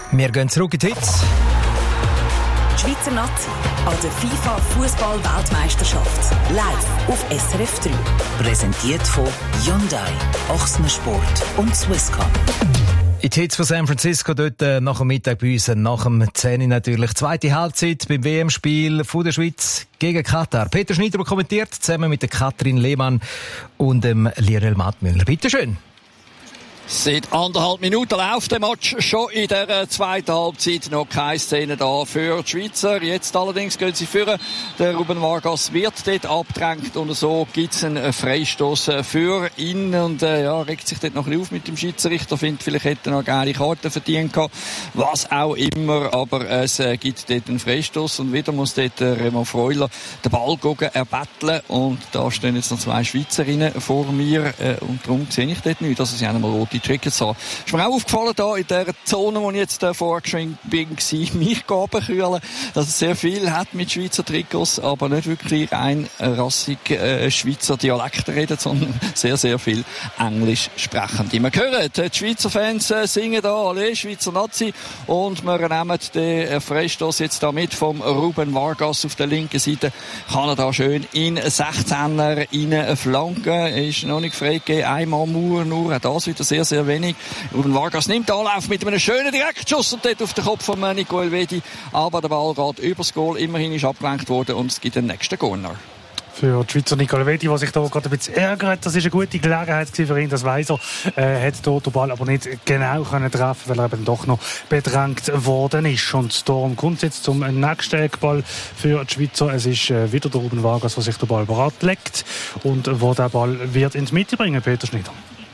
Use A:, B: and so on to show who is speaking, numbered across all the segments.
A: Wir gehen zurück in die Hits.
B: Die Schweizer Nazi an der FIFA-Fußball-Weltmeisterschaft. Live auf SRF 3. Präsentiert von Hyundai, Ochsner Sport und Swisscom.
A: In die Hits von San Francisco, dort nach dem Mittag bei uns, nach dem 10 natürlich. Zweite Halbzeit beim WM-Spiel von der Schweiz gegen Katar. Peter Schneider kommentiert, zusammen mit der Katrin Lehmann und dem Lionel Mattmüller. Bitte schön.
C: Seit 1,5 Minuten läuft der Match schon in der zweiten Halbzeit. Noch keine Szene da für die Schweizer. Jetzt allerdings gehen sie führen. Der Ruben Vargas wird dort abgedrängt und so gibt es einen Freistoß für ihn. Und regt sich dort noch ein bisschen auf mit dem Schiedsrichter. Findet, vielleicht hätte er noch geile Karten verdient gehabt. Was auch immer. Aber es gibt dort einen Freistoß und wieder muss dort Remo Freuler den Ball erbetteln. Und da stehen jetzt noch 2 Schweizerinnen vor mir. Und darum sehe ich dort nicht, dass sie einmal rote Triggers haben. Ist mir auch aufgefallen, da in der Zone, wo ich jetzt vorgeschwenkt bin, mich abkühlen, dass es sehr viel hat mit Schweizer Triggers, aber nicht wirklich rein rassig Schweizer Dialekt reden, sondern sehr, sehr viel Englisch sprechen. Wir hören, die Schweizer Fans singen da, alle Schweizer Nazi, und wir nehmen den Freistoß jetzt da mit vom Ruben Vargas auf der linken Seite. Kann er da schön in 16er rein flanken. Ist noch nicht freigegeben. Einmal nur. Auch das wieder sehr, sehr wenig. Ruben Vargas nimmt Anlauf mit einem schönen Direktschuss und dort auf den Kopf von Nico Elvedi. Aber der Ball geht übers Goal. Immerhin ist abgelenkt worden und es gibt den nächsten Corner.
D: Für die Schweizer Nico Elvedi, der sich da gerade ein bisschen ärgert. Das war eine gute Gelegenheit für ihn, das weiss er. Hat hier den Ball aber nicht genau können treffen, weil er eben doch noch bedrängt worden ist. Und darum kommt es jetzt zum nächsten Eckball für die Schweizer. Es ist wieder der Ruben Vargas, der sich den Ball bereit legt und wo der Ball wird ins Mitte bringen, Peter Schneider.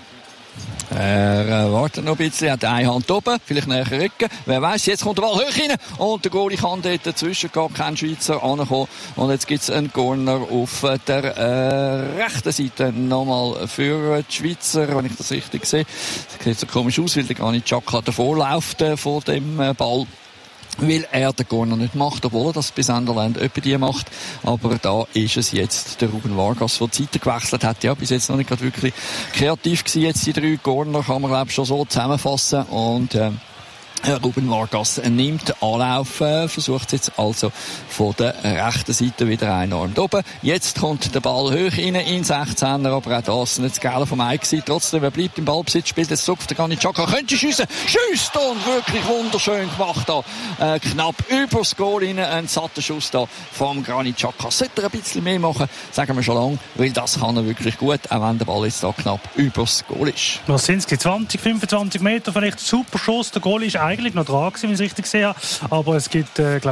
C: Er wartet noch ein bisschen, hat eine Hand oben, vielleicht näher rücken. Wer weiss, jetzt kommt der Ball hoch rein und der Goalie kann dort dazwischen gehen, kein Schweizer ankommen. Und jetzt gibt es einen Corner auf der rechten Seite nochmal für die Schweizer, wenn ich das richtig sehe. Das sieht so komisch aus, weil der Granit Xhaka davor läuft von dem Ball. Weil er den Corner nicht macht, obwohl er das bei Sunderland etwa die macht. Aber da ist es jetzt der Ruben Vargas, der die Seite gewechselt hat. Ja, bis jetzt noch nicht gerade wirklich kreativ gewesen. Jetzt die 3 Corner kann man, glaube ich, schon so zusammenfassen. Und Ruben Vargas nimmt Anlauf, versucht jetzt also von der rechten Seite wieder einarmt oben. Jetzt kommt der Ball hoch rein in 16er, aber auch das nicht das Geile vom Eik gewesen. Trotzdem, er bleibt im Ballbesitz, spielt jetzt zurück, der Granit Xhaka könnte schiessen, schießt und wirklich wunderschön gemacht da. Knapp übers Goal rein, ein satter Schuss da vom Granit Xhaka. Sollte er ein bisschen mehr machen, sagen wir schon lange, weil das kann er wirklich gut, auch wenn der Ball jetzt da knapp übers Goal ist.
D: Was sind es? 20, 25 Meter, vielleicht super Schuss. Der Goal ist eigentlich noch dran gewesen, wenn ich es richtig sehe. Aber es gibt, glaube